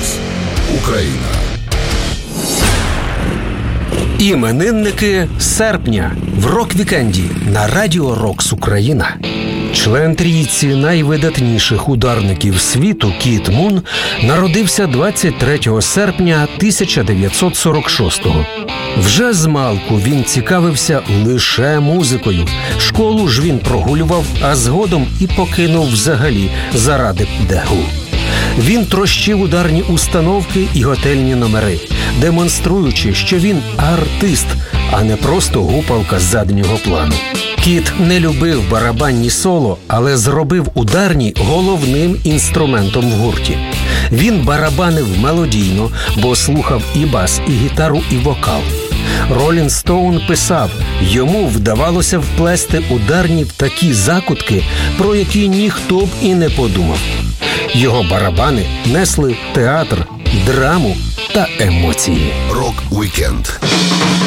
Рокс Україна. Іменинники серпня в рок-вікенді на Радіо Рокс Україна. Член трійці найвидатніших ударників світу Кіт Мун народився 23 серпня 1946-го. Вже змалку він цікавився лише музикою. Школу ж він прогулював, а згодом і покинув взагалі заради дегу. Він трощив ударні установки і готельні номери, демонструючи, що він артист, а не просто гупалка з заднього плану. Кіт не любив барабанні соло, але зробив ударні головним інструментом в гурті. Він барабанив мелодійно, бо слухав і бас, і гітару, і вокал. Ролінг Стоун писав, йому вдавалося вплести ударні в такі закутки, про які ніхто б і не подумав. Його барабани несли театр, драму та емоції. Рок-вікенд.